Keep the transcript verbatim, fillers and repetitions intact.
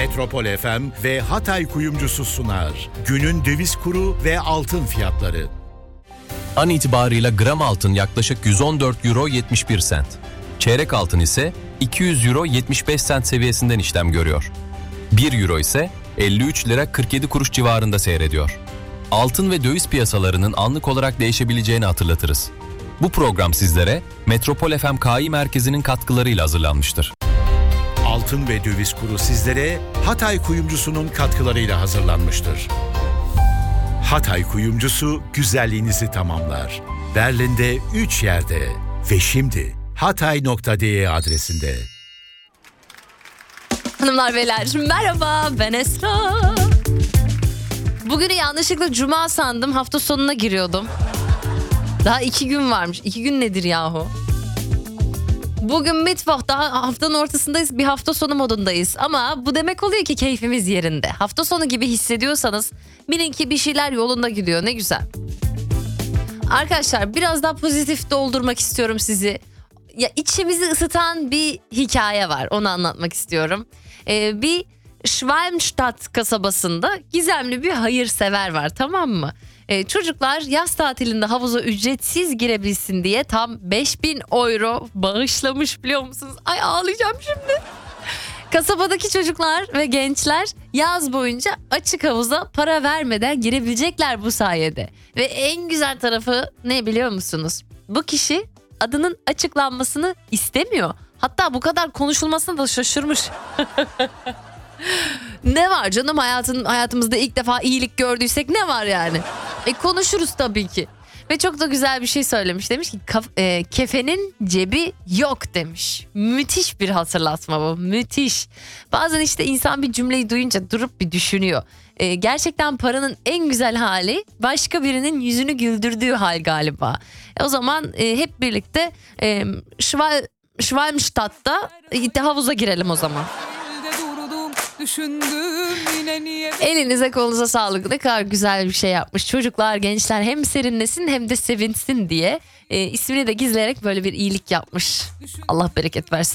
Metropol F M ve Hatay Kuyumcusu sunar. Günün döviz kuru ve altın fiyatları. An itibarıyla gram altın yaklaşık yüz on dört euro yetmiş bir sent. Çeyrek altın ise iki yüz euro yetmiş beş sent seviyesinden işlem görüyor. bir euro ise elli üç lira kırk yedi kuruş civarında seyrediyor. Altın ve döviz piyasalarının anlık olarak değişebileceğini hatırlatırız. Bu program sizlere Metropol F M K İ Merkezi'nin katkılarıyla hazırlanmıştır. Altın ve döviz kuru sizlere Hatay Kuyumcusu'nun katkılarıyla hazırlanmıştır. Hatay Kuyumcusu güzelliğinizi tamamlar. Berlin'de üç yerde ve şimdi hatay nokta de adresinde. Hanımlar beyler merhaba, ben Esra. Bugünü yanlışlıkla cuma sandım, hafta sonuna giriyordum. Daha iki gün varmış. İki gün nedir yahu? Bugün Mittwoch, daha haftanın ortasındayız, bir hafta sonu modundayız. Ama bu demek oluyor ki keyfimiz yerinde. Hafta sonu gibi hissediyorsanız bilin ki bir şeyler yolunda gidiyor, ne güzel. Arkadaşlar biraz daha pozitif doldurmak istiyorum sizi. Ya içimizi ısıtan bir hikaye var, onu anlatmak istiyorum. Ee, bir Schwalmstadt kasabasında gizemli bir hayırsever var, tamam mı? Ee, çocuklar yaz tatilinde havuza ücretsiz girebilsin diye tam beş bin euro bağışlamış, biliyor musunuz? Ay ağlayacağım şimdi. Kasabadaki çocuklar ve gençler yaz boyunca açık havuza para vermeden girebilecekler bu sayede. Ve en güzel tarafı ne biliyor musunuz? Bu kişi adının açıklanmasını istemiyor. Hatta bu kadar konuşulmasına da şaşırmış. Ne var canım, hayatın, hayatımızda ilk defa iyilik gördüysek ne var yani? E konuşuruz tabii ki. Ve çok da güzel bir şey söylemiş. Demiş ki kaf, e, kefenin cebi yok demiş. Müthiş bir hatırlatma bu. Müthiş. Bazen işte insan bir cümleyi duyunca durup bir düşünüyor. E, gerçekten paranın en güzel hali başka birinin yüzünü güldürdüğü hal galiba. E, o zaman e, hep birlikte e, Schwal, Schwalmstadt'ta e, havuza girelim o zaman. Elinize kolunuza sağlık, ne kadar güzel bir şey yapmış. Çocuklar, gençler hem serinlesin hem de sevinsin diye e, ismini de gizleyerek böyle bir iyilik yapmış. Allah bereket versin.